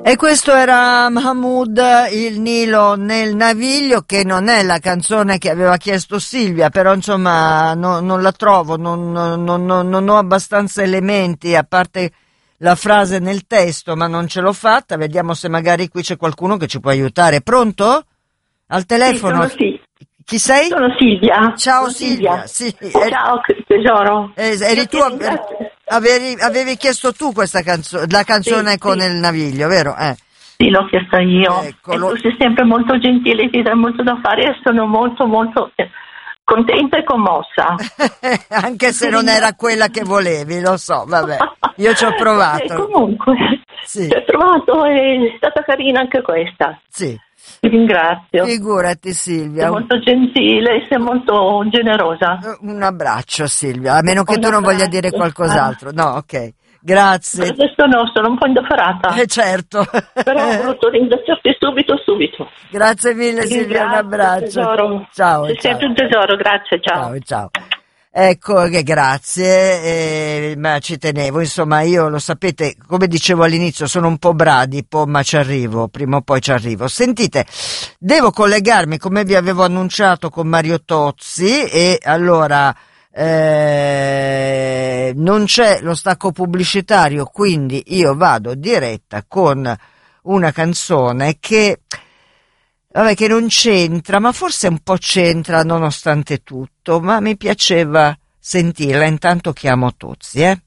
E questo era Mahmood, Il Nilo nel Naviglio, che non è la canzone che aveva chiesto Silvia, però insomma non la trovo, non ho abbastanza elementi, a parte la frase nel testo, ma non ce l'ho fatta. Vediamo se magari qui c'è qualcuno che ci può aiutare. Pronto? Al telefono? Sì. Chi sei? Sono Silvia. Ciao Silvia. Sì, ciao tesoro. Eri tu, avevi chiesto tu questa canzone, la canzone con il Naviglio, vero? Sì, l'ho chiesto io. Eccolo. Tu sei sempre molto gentile, ti dai molto da fare e sono molto molto contenta e commossa. Anche se non era quella che volevi, lo so, vabbè. Io ci ho provato. Comunque, sì. Ci ho provato e è stata carina anche questa. Sì. Ti ringrazio. Figurati Silvia. Sei molto gentile e sei molto generosa. Un abbraccio Silvia, a meno che tu non voglia dire qualcos'altro. No, ok. Grazie. Adesso no, sono un po' indaffarata. Certo. Però ho voluto ringraziarti subito. Grazie mille Silvia, un abbraccio. Tesoro. Ciao. Sei sempre un tesoro, grazie, ciao. Ciao. Ecco che grazie, ma ci tenevo, insomma io lo sapete, come dicevo all'inizio, sono un po' bradipo, ma ci arrivo, prima o poi ci arrivo. Sentite, devo collegarmi, come vi avevo annunciato, con Mario Tozzi, e allora non c'è lo stacco pubblicitario, quindi io vado diretta con una canzone che non c'entra, ma forse un po' c'entra nonostante tutto, ma mi piaceva sentirla. Intanto chiamo Tozzi,